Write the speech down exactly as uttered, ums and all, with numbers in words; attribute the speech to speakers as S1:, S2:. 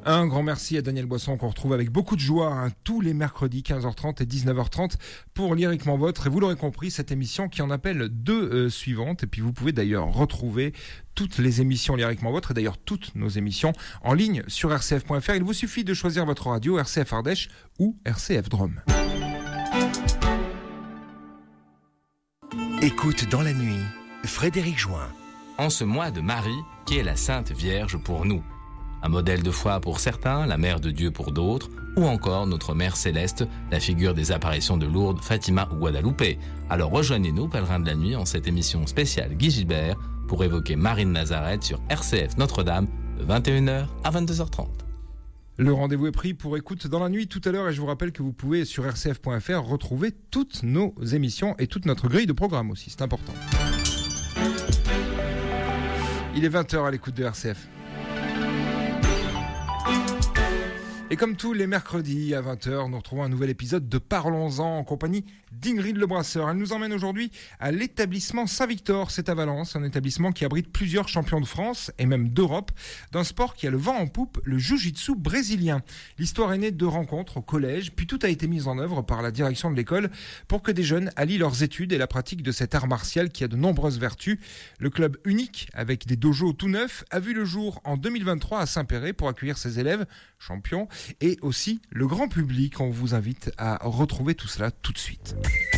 S1: Un grand merci à Daniel Boisson qu'on retrouve avec beaucoup de joie hein, tous les mercredis quinze heures trente et dix-neuf heures trente pour Lyriquement Votre. Et vous l'aurez compris, cette émission qui en appelle deux euh, suivantes. Et puis vous pouvez d'ailleurs retrouver toutes les émissions Lyriquement Votre et d'ailleurs toutes nos émissions en ligne sur r c f point f r. Il vous suffit de choisir votre radio R C F Ardèche ou R C F Drôme.
S2: Écoute dans la nuit, Frédéric Join.
S3: En ce mois de Marie, qui est la Sainte Vierge pour nous. Un modèle de foi pour certains, la Mère de Dieu pour d'autres, ou encore notre Mère Céleste, la figure des apparitions de Lourdes, Fatima ou Guadalupe. Alors rejoignez-nous, pèlerins de la nuit, en cette émission spéciale Guy Gilbert, pour évoquer Marie de Nazareth sur R C F Notre-Dame, de vingt et une heures à vingt-deux heures trente.
S1: Le rendez-vous est pris pour écoute dans la nuit tout à l'heure et je vous rappelle que vous pouvez sur r c f point f r retrouver toutes nos émissions et toute notre grille de programme aussi, c'est important. Il est vingt heures à l'écoute de R C F. Et comme tous les mercredis à vingt heures, nous retrouvons un nouvel épisode de Parlons-en en compagnie d'Ingrid Lebrasseur. Elle nous emmène aujourd'hui à l'établissement Saint-Victor, c'est à Valence, un établissement qui abrite plusieurs champions de France et même d'Europe, d'un sport qui a le vent en poupe, le jiu-jitsu brésilien. L'histoire est née de rencontres au collège, puis tout a été mis en œuvre par la direction de l'école pour que des jeunes allient leurs études et la pratique de cet art martial qui a de nombreuses vertus. Le club unique, avec des dojos tout neufs, a vu le jour en deux mille vingt-trois à Saint-Péray pour accueillir ses élèves champions et aussi le grand public. On vous invite à retrouver tout cela tout de suite.